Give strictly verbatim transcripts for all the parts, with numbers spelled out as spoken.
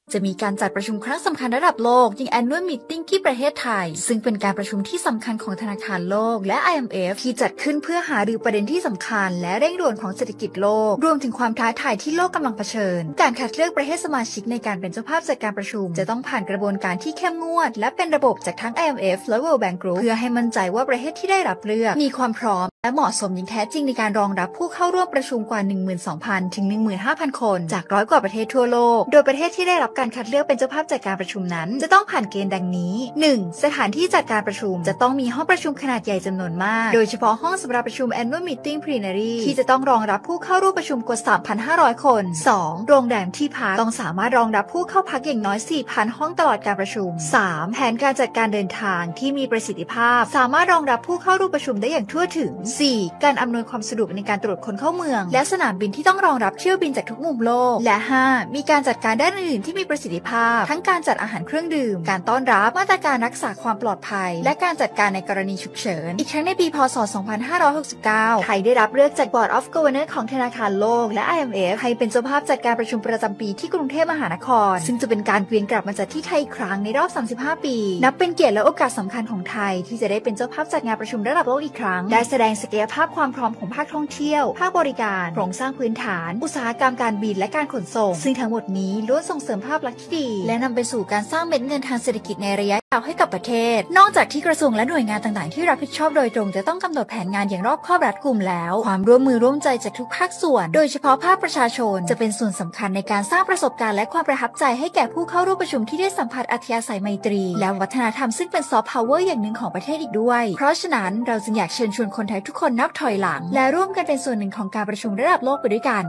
จะมีการจัดประชุมครั้งสำคัญระดับโลกอย่าง Annual Meeting ที่ประเทศไทยซึ่งเป็นการประชุมที่สำคัญของธนาคารโลกและ ไอ เอ็ม เอฟ ที่จัดขึ้นเพื่อหารือประเด็นที่สำคัญและเร่งด่วนของเศรษฐกิจโลกรวมถึงความท้าทายที่โลกกำลังเผชิญการคัดเลือกประเทศสมาชิกในการเป็นเจ้าภาพจัดการประชุมจะต้องผ่านกระบวนการที่เข้มงวดและเป็นระบบจากทั้ง ไอ เอ็ม เอฟ และ World Bank Group เพื่อให้มั่นใจว่าประเทศที่ได้รับเลือกมีความพร้อมและเหมาะสมอย่างแท้จริงในการรองรับผู้เข้าร่วมประชุมกว่า หนึ่งหมื่นสองพัน ถึง หนึ่งหมื่นห้าพัน คนจากร้อยกว่าประเทศทั่วโลกโดยประเทศที่ได้รับการคัดเลือกเป็นเจ้าภาพจัดการประชุมนั้นจะต้องผ่านเกณฑ์ดังนี้ หนึ่ง สถานที่จัดการประชุมจะต้องมีห้องประชุมขนาดใหญ่จำนวนมากโดยเฉพาะห้องสำหรับประชุม Annual Meeting Plenary ที่จะต้องรองรับผู้เข้าร่วมประชุมกว่า สามพันห้าร้อย คน สอง โรงแรมที่พักต้องสามารถรองรับผู้เข้าพักอย่างน้อย สี่พัน ห้องตลอดการประชุม สาม แผนการจัดการเดินทางที่มีประสิทธิภาพสามารถรองรับผู้เข้าร่วมประชุมได้อย่างทั่วถึง สี่ การอำนวยความสะดวกในการตรวจคนเข้าเมืองและสนามบินที่ต้องรองรับเที่ยวบินจากทุกมุมโลกและ ห้า มีการจัดการด้านอื่นๆที่มีประสิทธิภาพทั้งการจัดอาหารเครื่องดื่มการต้อนรับมาตรการรักษาความปลอดภัยและการจัดการในกรณีฉุกเฉินอีกทั้งในปีพ.ศ. สองพันห้าร้อยหกสิบเก้า ไทยได้รับเลือกจาก Board of Governors ของธนาคารโลกและ ไอ เอ็ม เอฟ ให้เป็นเจ้าภาพจัดการประชุมประจำปีที่กรุงเทพมหานครซึ่งจะเป็นการเวียนกลับมาจัดที่ไทยอีกครั้งในรอบสามสิบห้าปีนับเป็นเกียรติและโอกาสสำคัญของไทยที่จะได้เป็นเจ้าภาพจัดงานประชุมระดับโลกอีกครั้งได้แสดงศักยภาพความพร้อมของภาคท่องเที่ยวภาคบริการโครงสร้างพื้นฐานอุตสาหกรรมการบินและการขนส่งซึ่งทั้งหมดนี้ล้วนส่งเสริมภาพลักษณ์ที่ดีและนำไปสู่การสร้างเม็ดเงินทางเศรษฐกิจในระยะยาวให้กับประเทศนอกจากที่กระทรวงและหน่วยงานต่างๆที่รับผิดชอบโดยตรงจะต้องกำหนดแผนงานอย่างรอบคอบรัดกุมแล้วความร่วมมือร่วมใจจากทุกภาคส่วนโดยเฉพาะภาคประชาชนจะเป็นส่วนสำคัญในการสร้างประสบการณ์และความประทับใจให้แก่ผู้เข้าร่วมประชุมที่ได้สัมผัสอัธยาศัยไมตรีและวัฒนธรรมซึ่งเป็นซอฟต์พาวเวอร์อย่างหนึ่งของประเทศอีกด้วยเพราะฉะนั้นเราจึงอยากเชิญชวนคนไทยทุกคนนับถอยหลังและร่วมกันเป็นส่วนหนึ่งของการประชุมระดับโลกไปด้วยกัน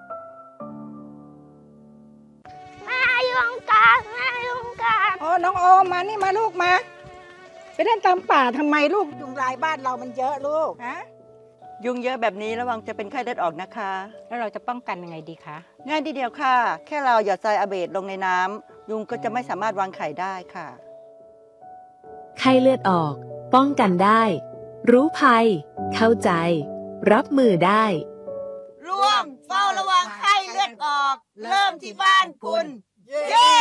โอ้น้องโอมมานี่มาลูกมาไปเล่นตามป่าทำไมลูกยุงลายบ้านเรามันเยอะลูกฮะยุงเยอะแบบนี้ระวังจะเป็นไข้เลือดออกนะคะแล้วเราจะป้องกันยังไงดีคะง่ายทีเดียวค่ะแค่เราหยอดทรายอะเบดลงในน้ำยุงก็จะไม่สามารถวางไข่ได้ค่ะไข้เลือดออกป้องกันได้รู้ภัยเข้าใจรับมือได้ร่วมเฝ้าระวังไข้เลือดออกเริ่มที่บ้านคุณเย้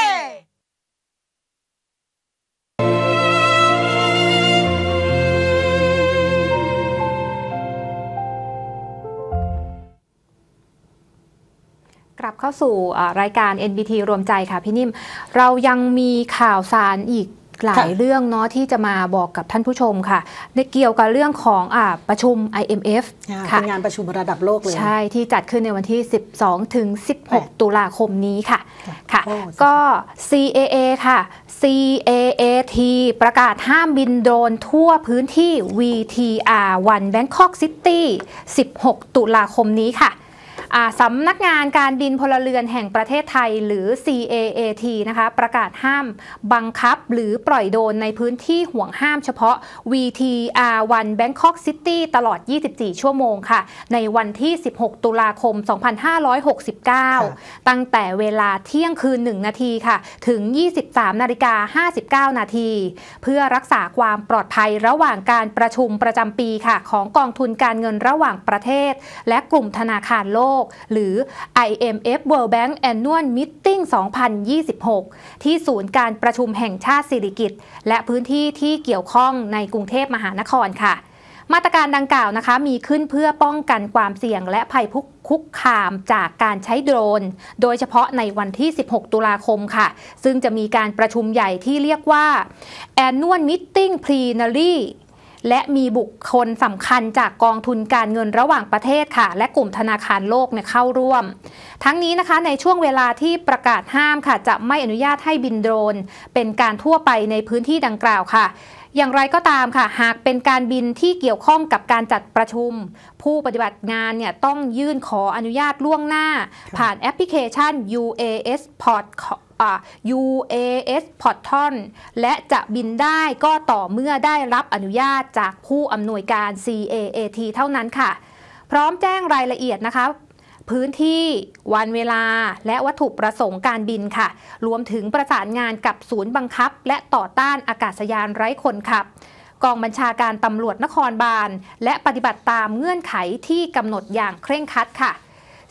กลับเข้าสู่รายการ เอ็น บี ที รวมใจค่ะพี่นิ่มเรายังมีข่าวสารอีกหลายเรื่องเนาะที่จะมาบอกกับท่านผู้ชมค่ะในเกี่ยวกับเรื่องของอ่าประชุม ไอ เอ็ม เอฟค่ะเป็นงานประชุมระดับโลกเลยใช่ที่จัดขึ้นในวันที่สิบสองถึงสิบหกตุลาคมนี้ค่ะค่ะก็ ซี เอ เอ ค่ะ ซี เอ เอ ที ประกาศห้ามบินโดรนทั่วพื้นที่ วี ที อาร์ วัน Bangkok City สิบหกตุลาคมนี้ค่ะสำนักงานการบินพลเรือนแห่งประเทศไทยหรือ ซี เอ เอ ที นะคะประกาศห้ามบังคับหรือปล่อยโดรนในพื้นที่ห่วงห้ามเฉพาะ วี ที อาร์ วัน Bangkok City ตลอดยี่สิบสี่ชั่วโมงค่ะในวันที่สิบหกตุลาคมสองพันห้าร้อยหกสิบเก้าตั้งแต่เวลาเที่ยงคืนหนึ่งนาทีค่ะถึง ยี่สิบสามนาฬิกาห้าสิบเก้านาทีเพื่อรักษาความปลอดภัยระหว่างการประชุมประจำปีค่ะของกองทุนการเงินระหว่างประเทศและกลุ่มธนาคารโลกหรือ ไอ เอ็ม เอฟ World Bank Annual Meeting สองพันยี่สิบหกที่ศูนย์การประชุมแห่งชาติสิริกิติ์และพื้นที่ที่เกี่ยวข้องในกรุงเทพมหานครค่ะมาตรการดังกล่าวนะคะมีขึ้นเพื่อป้องกันความเสี่ยงและภัยคุกคามจากการใช้โดรนโดยเฉพาะในวันที่สิบหกตุลาคมค่ะซึ่งจะมีการประชุมใหญ่ที่เรียกว่า Annual Meeting Plenaryและมีบุคคลสำคัญจากกองทุนการเงินระหว่างประเทศค่ะและกลุ่มธนาคารโลกเนี่ยเข้าร่วมทั้งนี้นะคะในช่วงเวลาที่ประกาศห้ามค่ะจะไม่อนุญาตให้บินโดรนเป็นการทั่วไปในพื้นที่ดังกล่าวค่ะอย่างไรก็ตามค่ะหากเป็นการบินที่เกี่ยวข้องกับการจัดประชุมผู้ปฏิบัติงานเนี่ยต้องยื่นขออนุญาตล่วงหน้าผ่านแอปพลิเคชัน ยู เอ เอส Portยู เอ เอส Portal และจะบินได้ก็ต่อเมื่อได้รับอนุญาตจากผู้อำนวยการ ซี เอ เอ ที เท่านั้นค่ะพร้อมแจ้งรายละเอียดนะคะพื้นที่วันเวลาและวัตถุประสงค์การบินค่ะรวมถึงประสานงานกับศูนย์บังคับและต่อต้านอากาศยานไร้คนขับกองบัญชาการตำรวจนครบาลและปฏิบัติตามเงื่อนไขที่กำหนดอย่างเคร่งครัดค่ะ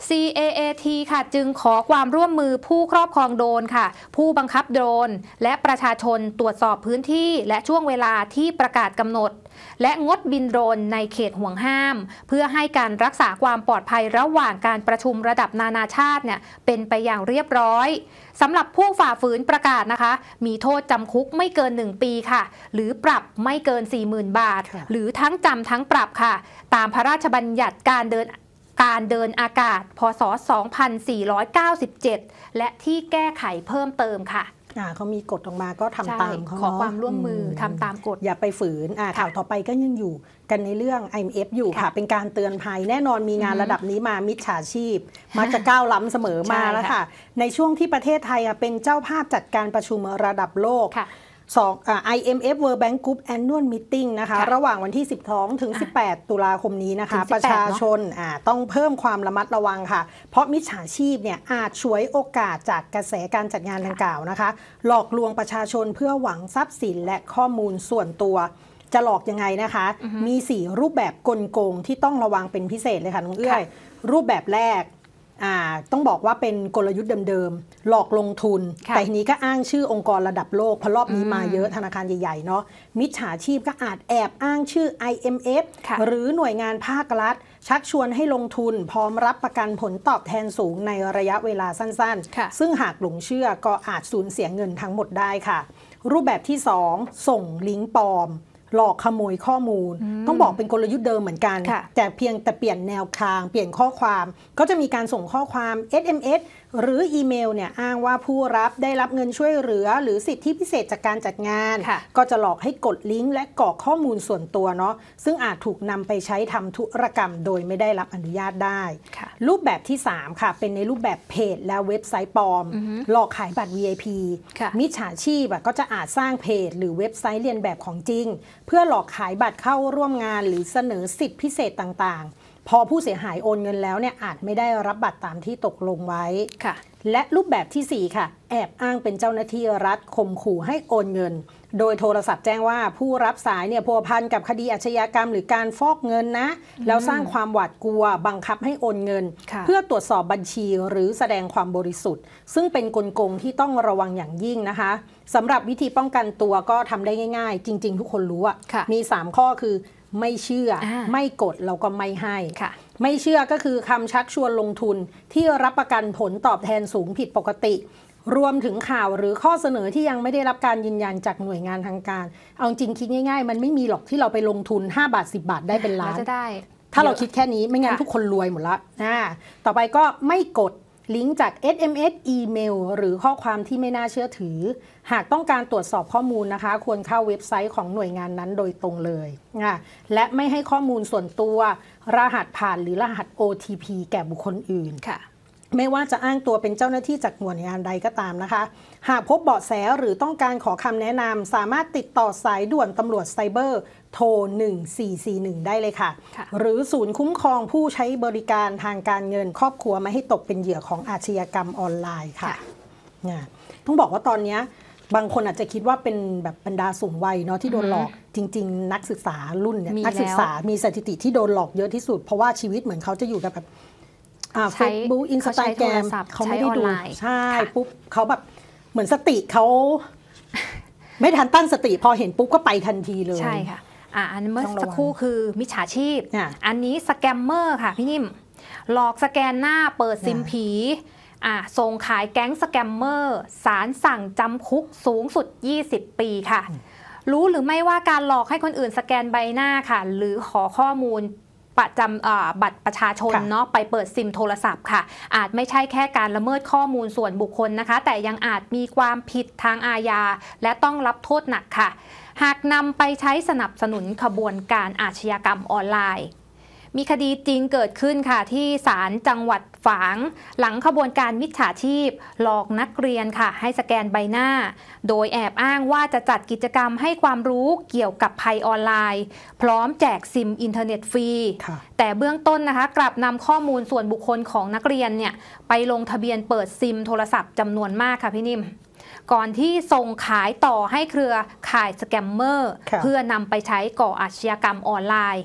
ซี เอ เอ ที ค่ะจึงขอความร่วมมือผู้ครอบครองโดรนค่ะผู้บังคับโดรนและประชาชนตรวจสอบพื้นที่และช่วงเวลาที่ประกาศกำหนดและงดบินโดรนในเขตห่วงห้ามเพื่อให้การรักษาความปลอดภัยระหว่างการประชุมระดับนานาชาติเนี่ยเป็นไปอย่างเรียบร้อยสำหรับผู้ฝ่าฝืนประกาศนะคะมีโทษจำคุกไม่เกินหนึ่งปีค่ะหรือปรับไม่เกิน สี่หมื่น บาทหรือทั้งจำทั้งปรับค่ะตามพระราชบัญญัติการเดินการเดินอากาศพ.ศ. สองพันสี่ร้อยเก้าสิบเจ็ดและที่แก้ไขเพิ่มเติมค่ะอ่าเขามีกฎออกมาก็ทำตามเขาขอความร่วมมือทำตามกฎอย่าไปฝืนอ่าข่าวต่อไปก็ยังอยู่กันในเรื่อง ไอ เอ็ม เอฟ อยู่ค่ะเป็นการเตือนภัยแน่นอนมีงานระดับนี้มามิจฉาชีพมักจะก้าวล้ำเสมอมาแล้วค่ะในช่วงที่ประเทศไทยเป็นเจ้าภาพจัดการประชุมระดับโลกสองอ่า ไอ เอ็ม เอฟ World Bank Group Annual Meeting นะคะระหว่างวันที่สิบสองถึงสิบแปดตุลาคมนี้นะคะประชาชนอ่าต้องเพิ่มความระมัดระวังค่ะเพราะมิจฉาชีพเนี่ยอาจฉวยโอกาสจากกระแสการจัดงานดังกล่าวนะคะหลอกลวงประชาชนเพื่อหวังทรัพย์สินและข้อมูลส่วนตัวจะหลอกยังไงนะคะมีสี่รูปแบบกลโกงที่ต้องระวังเป็นพิเศษเลยค่ะน้องเอื้อยรูปแบบแรกต้องบอกว่าเป็นกลยุทธ์เดิมๆหลอกลงทุนแต่ทีนี้ก็อ้างชื่อองค์กรระดับโลกเพราะรอบนี้มาเยอะธนาคารใหญ่ๆเนาะมิจฉาชีพก็อาจแอบอ้างชื่อ ไอ เอ็ม เอฟ หรือหน่วยงานภาครัฐชักชวนให้ลงทุนพร้อมรับประกันผลตอบแทนสูงในระยะเวลาสั้นๆซึ่งหากหลงเชื่อก็อาจสูญเสียเงินทั้งหมดได้ค่ะรูปแบบที่สองส่งลิงก์ปลอมหลอกขโมยข้อมูลต้องบอกเป็นกลยุทธ์เดิมเหมือนกันแต่เพียงแต่เปลี่ยนแนวทางเปลี่ยนข้อความก็จะมีการส่งข้อความ เอส เอ็ม เอส หรืออีเมลเนี่ยอ้างว่าผู้รับได้รับเงินช่วยเหลือหรือสิทธิพิเศษจากการจัดงานก็จะหลอกให้กดลิงก์และกรอกข้อมูลส่วนตัวเนาะซึ่งอาจถูกนำไปใช้ทำธุรกรรมโดยไม่ได้รับอนุญาตได้รูปแบบที่สามค่ะเป็นในรูปแบบเพจและเว็บไซต์ปลอมหลอกขายบัตร วี ไอ พี มิจฉาชีพก็จะอาจสร้างเพจหรือเว็บไซต์เลียนแบบของจริงเพื่อหลอกขายบัตรเข้าร่วมงานหรือเสนอสิทธิพิเศษต่างๆพอผู้เสียหายโอนเงินแล้วเนี่ยอาจไม่ได้รับบัตรตามที่ตกลงไว้และรูปแบบที่สี่ค่ะแอบอ้างเป็นเจ้าหน้าที่รัฐข่มขู่ให้โอนเงินโดยโทรศัพท์แจ้งว่าผู้รับสายเนี่ยพัวพันกับคดีอาชญากรรมหรือการฟอกเงินนะแล้วสร้างความหวาดกลัวบังคับให้โอนเงินเพื่อตรวจสอบบัญชีหรือแสดงความบริสุทธิ์ซึ่งเป็นกลโกงที่ต้องระวังอย่างยิ่งนะคะสำหรับวิธีป้องกันตัวก็ทำได้ง่ายๆจริงๆทุกคนรู้อะมีสามข้อคือไม่เชื่อไม่กดเราก็ไม่ให้ไม่เชื่อก็คือคำชักชวนลงทุนที่รับประกันผลตอบแทนสูงผิดปกติรวมถึงข่าวหรือข้อเสนอที่ยังไม่ได้รับการยืนยันจากหน่วยงานทางการเอาจริงคิดง่ายๆมันไม่มีหรอกที่เราไปลงทุนห้าบาทสิบบาทได้เป็นล้านจะได้ถ้าเราคิดแค่นี้ไม่งั้นทุกคนรวยหมดละอ่าต่อไปก็ไม่กดลิงก์จาก เอส เอ็ม เอส อีเมลหรือข้อความที่ไม่น่าเชื่อถือหากต้องการตรวจสอบข้อมูลนะคะควรเข้าเว็บไซต์ของหน่วยงานนั้นโดยตรงเลยอ่าและไม่ให้ข้อมูลส่วนตัวรหัสผ่านหรือรหัส โอ ที พี แก่บุคคลอื่นค่ะไม่ว่าจะอ้างตัวเป็นเจ้าหน้าที่จากหน่วยงานใดก็ตามนะคะหากพบเบาะแสหรือต้องการขอคำแนะนำสามารถติดต่อสายด่วนตำรวจไซเบอร์โทรหนึ่งสี่สี่หนึ่งได้เลยค่ะหรือศูนย์คุ้มครองผู้ใช้บริการทางการเงินครอบครัวไม่ให้ตกเป็นเหยื่อของอาชญากรรมออนไลน์ค่ะต้องบอกว่าตอนนี้บางคนอาจจะคิดว่าเป็นแบบบรรดาสูงวัยเนาะที่โดนหลอกจริงๆนักศึกษารุ่นเนี่ยนักศึกษามีสถิติที่โดนหลอกเยอะที่สุดเพราะว่าชีวิตเหมือนเขาจะอยู่กับแบบเฟซบุ๊กอินสตาแกรมเขาไม่ได้ดูใช่ปุ๊บเขาแบบเหมือนสติเขาไม่ทันตั้งสติพอเห็นปุ๊บก็ไปทันทีเลยใช่ค่ะอ่าอันเมื่อสักครู่คือมิจฉาชีพอันนี้สแกมเมอร์ค่ะพี่นิ่มหลอกสแกนหน้าเปิดซิมผีอ่าส่งขายแก๊งสแกมเมอร์ศาลสั่งจำคุกสูงสุดยี่สิบปีค่ะรู้หรือไม่ว่าการหลอกให้คนอื่นสแกนใบหน้าค่ะหรือขอข้อมูลประจำบัตรประชาชนเนาะไปเปิดซิมโทรศัพท์ค่ะอาจไม่ใช่แค่การละเมิดข้อมูลส่วนบุคคลนะคะแต่ยังอาจมีความผิดทางอาญาและต้องรับโทษหนักค่ะหากนำไปใช้สนับสนุนขบวนการอาชญากรรมออนไลน์มีคดีจริงเกิดขึ้นค่ะที่ศาลจังหวัดฝางหลังขบวนการมิจฉาชีพหลอกนักเรียนค่ะให้สแกนใบหน้าโดยแอบอ้างว่าจะจัดกิจกรรมให้ความรู้เกี่ยวกับภัยออนไลน์พร้อมแจกซิมอินเทอร์เน็ตฟรีแต่เบื้องต้นนะคะกลับนำข้อมูลส่วนบุคคลของนักเรียนเนี่ยไปลงทะเบียนเปิดซิมโทรศัพท์จำนวนมากค่ะพี่นิ่มก่อนที่ส่งขายต่อให้เครือข่ายสแกมเมอร์เพื่อนำไปใช้ก่ออาชญากรรมออนไลน์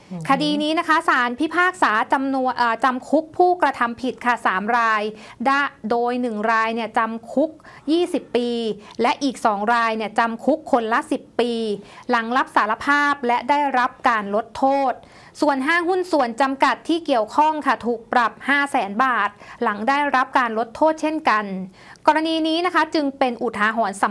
คดีนี้นะคะศาลพิพากษาจำนวนจำคุกผู้กระทำผิดค่ะสามรายโดยหนึ่งรายเนี่ยจำคุกยี่สิบปีและอีกสองรายเนี่ยจำคุกคนละสิบปีหลังรับสารภาพและได้รับการลดโทษส่วนห้างหุ้นส่วนจำกัดที่เกี่ยวข้องค่ะถูกปรับ ห้าแสน บาทหลังได้รับการลดโทษเช่นกันกรณีนี้นะคะจึงเป็นอุทาหรณ์